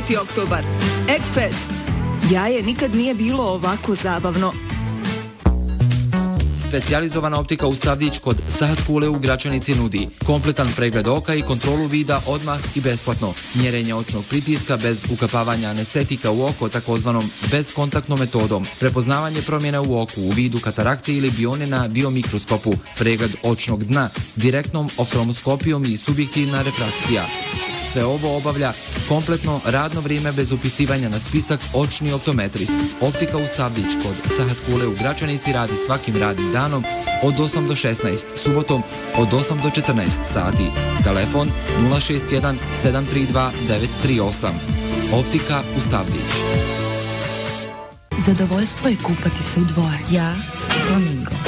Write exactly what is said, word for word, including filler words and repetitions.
deveti oktobar. Eggfest. Jaje nikad nije bilo ovako zabavno. Specijalizovana optika u Stavdić kod Sahat Kule u Gračanici nudi kompletan pregled oka i kontrolu vida odmah i besplatno. Mjerenje očnog pritiska bez ukapavanja anestetika u oko takozvanom bezkontaktnom metodom. Prepoznavanje promjena u oku u vidu katarakte ili bione na biomikroskopu. Pregled očnog dna direktnom oftalmoskopijom i subjektivna refrakcija. Sve ovo obavlja kompletno radno vrijeme bez upisivanja na spisak očni optometrist. Optika u Stavdić kod Sahat Kule u Gračanici radi svakim radnim danom od osam do šesnaest, subotom od osam do četrnaest sati. Telefon nula šest jedan sedam tri dva devet tri osam. Optika u Stavdić. Zadovoljstvo je kupati se u dvoje. Ja, Flamingo.